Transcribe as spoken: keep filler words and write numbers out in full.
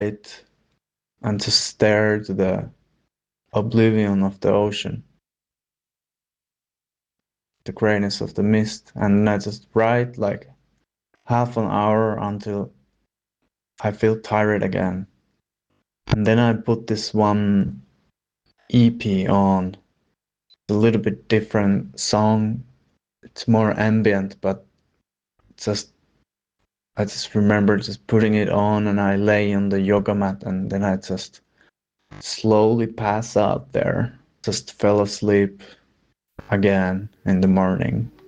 it and just stare to the oblivion of the ocean, the grayness of the mist, and I just write like half an hour until I feel tired again. And then I put this one E P on, a little bit different song. It's more ambient, but just I just remember just putting it on and I lay on the yoga mat and then I just slowly pass out there. Just fell asleep again in the morning.